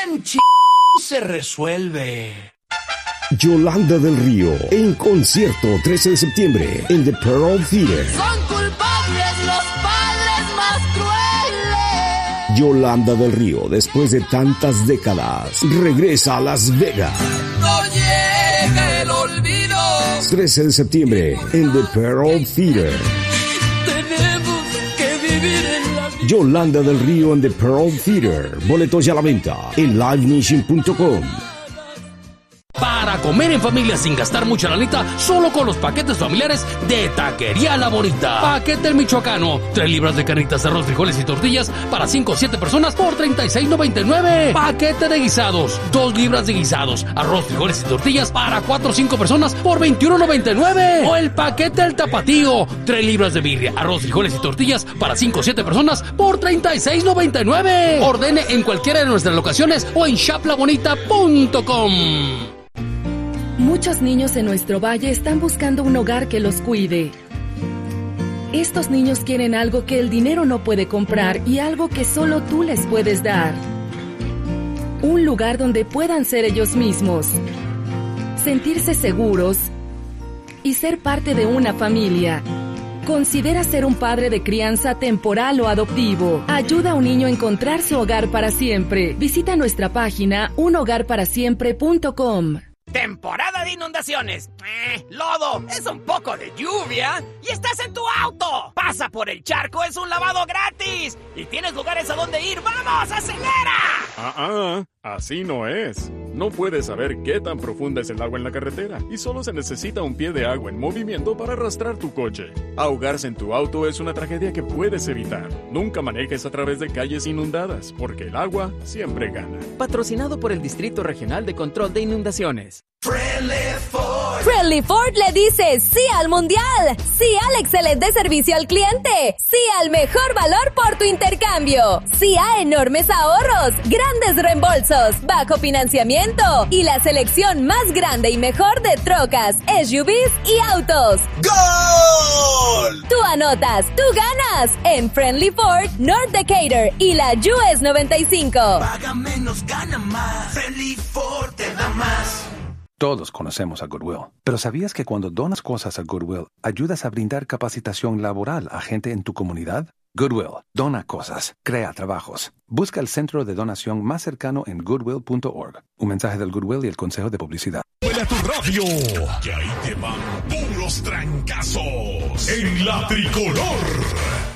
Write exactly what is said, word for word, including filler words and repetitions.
bien ch... se resuelve. Yolanda del Río, en concierto trece de septiembre, en The Pearl Theater. Son culpables los padres más crueles. Yolanda del Río, después de tantas décadas, regresa a Las Vegas. No llega el olvido. trece de septiembre, en The Pearl Theater. Tenemos que vivir en la vida. Yolanda del Río en The Pearl Theater. Boletos ya a la venta en live nation punto com. Para comer en familia sin gastar mucha lanita, solo con los paquetes familiares de Taquería La Bonita. Paquete El Michoacano, tres libras de carnitas, arroz, frijoles y tortillas para cinco o siete personas por treinta y seis noventa y nueve. Paquete de guisados, dos libras de guisados, arroz, frijoles y tortillas para cuatro o cinco personas por veintiuno noventa y nueve. O el paquete El Tapatío, tres libras de birria, arroz, frijoles y tortillas para cinco o siete personas por treinta y seis noventa y nueve. Ordene en cualquiera de nuestras locaciones o en shop la bonita punto com. Muchos niños en nuestro valle están buscando un hogar que los cuide. Estos niños quieren algo que el dinero no puede comprar y algo que solo tú les puedes dar. Un lugar donde puedan ser ellos mismos, sentirse seguros y ser parte de una familia. Considera ser un padre de crianza temporal o adoptivo. Ayuda a un niño a encontrar su hogar para siempre. Visita nuestra página un hogar para siempre punto com. Temporada de inundaciones. Eh, lodo, es un poco de lluvia y estás en tu auto. Pasa por el charco, es un lavado gratis. Y tienes lugares a donde ir. ¡Vamos, acelera! Ah, ah, así no es. No puedes saber qué tan profunda es el agua en la carretera y solo se necesita un pie de agua en movimiento para arrastrar tu coche. Ahogarse en tu auto es una tragedia que puedes evitar. Nunca manejes a través de calles inundadas, porque el agua siempre gana. Patrocinado por el Distrito Regional de Control de Inundaciones. Friendly Ford. Friendly Ford le dice sí al mundial, sí al excelente servicio al cliente, sí al mejor valor por tu intercambio, sí a enormes ahorros, grandes reembolsos, bajo financiamiento y la selección más grande y mejor de trocas, S U Vs y autos. ¡Gol! Tú anotas, tú ganas en Friendly Ford, North Decatur y la U S noventa y cinco. Paga menos, gana más. Friendly Ford te da más. Todos conocemos a Goodwill, pero ¿sabías que cuando donas cosas a Goodwill, ayudas a brindar capacitación laboral a gente en tu comunidad? Goodwill, dona cosas, crea trabajos. Busca el centro de donación más cercano en goodwill punto org. Un mensaje del Goodwill y el Consejo de Publicidad. ¡Huele a tu radio! Que ahí te van puros trancazos en la tricolor.